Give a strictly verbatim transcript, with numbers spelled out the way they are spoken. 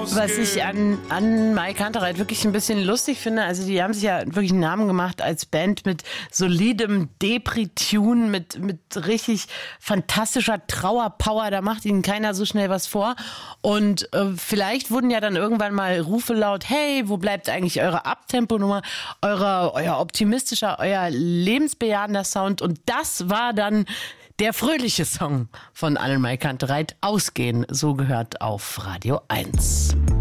Was ich an, an Mike Kantereit wirklich ein bisschen lustig finde, also die haben sich ja wirklich einen Namen gemacht als Band mit solidem Depri-Tune, mit, mit richtig fantastischer Trauerpower, da macht ihnen keiner so schnell was vor. Und äh, vielleicht wurden ja dann irgendwann mal Rufe laut, hey, wo bleibt eigentlich eure Abtempo-Nummer, eure, euer optimistischer, euer lebensbejahender Sound? Und das war dann der fröhliche Song von Anne Mai Kantereit, Ausgehen, so gehört auf Radio eins.